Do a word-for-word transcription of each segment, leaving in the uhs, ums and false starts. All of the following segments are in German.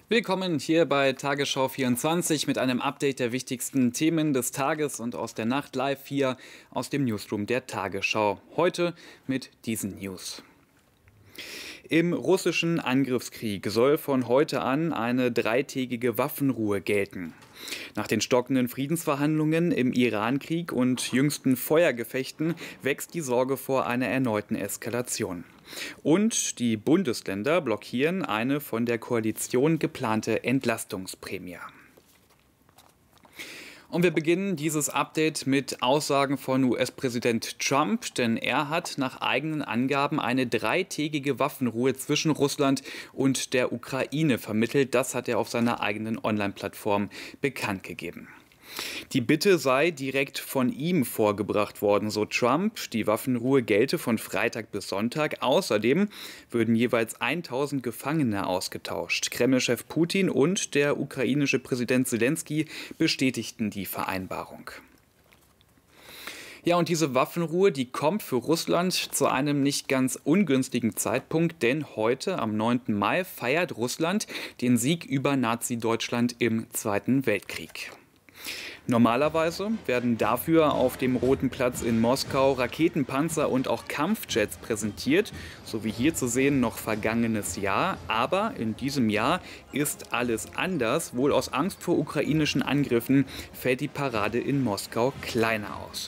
Willkommen hier bei Tagesschau vierundzwanzig mit einem Update der wichtigsten Themen des Tages und aus der Nacht live hier aus dem Newsroom der Tagesschau. Heute mit diesen News. Im russischen Angriffskrieg soll von heute an eine dreitägige Waffenruhe gelten. Nach den stockenden Friedensverhandlungen im Irankrieg und jüngsten Feuergefechten wächst die Sorge vor einer erneuten Eskalation. Und die Bundesländer blockieren eine von der Koalition geplante Entlastungsprämie. Und wir beginnen dieses Update mit Aussagen von U S-Präsident Trump, denn er hat nach eigenen Angaben eine dreitägige Waffenruhe zwischen Russland und der Ukraine vermittelt. Das hat er auf seiner eigenen Online-Plattform bekannt gegeben. Die Bitte sei direkt von ihm vorgebracht worden, so Trump. Die Waffenruhe gelte von Freitag bis Sonntag. Außerdem würden jeweils tausend Gefangene ausgetauscht. Kreml-Chef Putin und der ukrainische Präsident Selenskyj bestätigten die Vereinbarung. Ja, und diese Waffenruhe, die kommt für Russland zu einem nicht ganz ungünstigen Zeitpunkt, denn heute, am neunten Mai, feiert Russland den Sieg über Nazi-Deutschland im Zweiten Weltkrieg. Normalerweise werden dafür auf dem Roten Platz in Moskau Raketenpanzer und auch Kampfjets präsentiert, so wie hier zu sehen noch vergangenes Jahr. Aber in diesem Jahr ist alles anders. Wohl aus Angst vor ukrainischen Angriffen fällt die Parade in Moskau kleiner aus.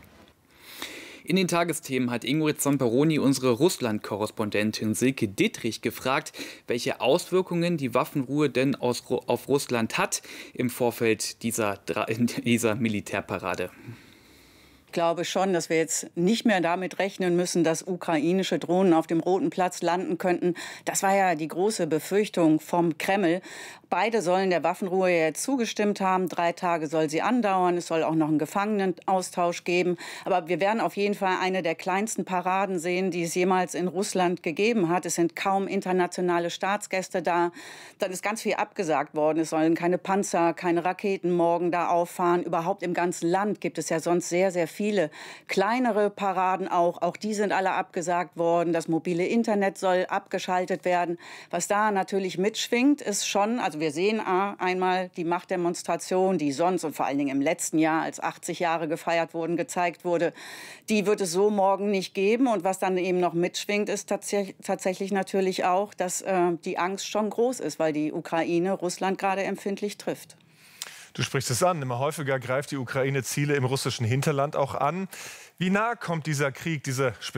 In den Tagesthemen hat Ingrid Zamperoni unsere Russland-Korrespondentin Silke Dittrich gefragt, welche Auswirkungen die Waffenruhe denn aus, auf Russland hat im Vorfeld dieser, dieser Militärparade. Ich glaube schon, dass wir jetzt nicht mehr damit rechnen müssen, dass ukrainische Drohnen auf dem Roten Platz landen könnten. Das war ja die große Befürchtung vom Kreml. Beide sollen der Waffenruhe jetzt zugestimmt haben. Drei Tage soll sie andauern. Es soll auch noch einen Gefangenenaustausch geben. Aber wir werden auf jeden Fall eine der kleinsten Paraden sehen, die es jemals in Russland gegeben hat. Es sind kaum internationale Staatsgäste da. Dann ist ganz viel abgesagt worden. Es sollen keine Panzer, keine Raketen morgen da auffahren. Überhaupt im ganzen Land gibt es ja sonst sehr, sehr viele kleinere Paraden auch. Auch die sind alle abgesagt worden. Das mobile Internet soll abgeschaltet werden. Was da natürlich mitschwingt, ist schon, also wir sehen einmal die Machtdemonstration, die sonst und vor allen Dingen im letzten Jahr, als achtzig Jahre gefeiert wurden, gezeigt wurde. Die wird es so morgen nicht geben. Und was dann eben noch mitschwingt, ist tatsächlich, tatsächlich natürlich auch, dass äh, die Angst schon groß ist, weil die Ukraine Russland gerade empfindlich trifft. Du sprichst es an, immer häufiger greift die Ukraine Ziele im russischen Hinterland auch an. Wie nah kommt dieser Krieg, diese